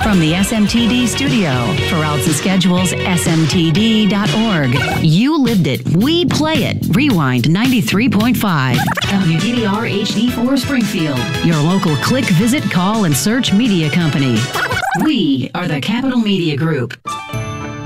From the SMTD studio, for outs and schedules, smtd.org. You lived it. We play it. Rewind 93.5. WDDR HD4 Springfield. Your local click, visit, call, and search media company. We are the Capital Media Group.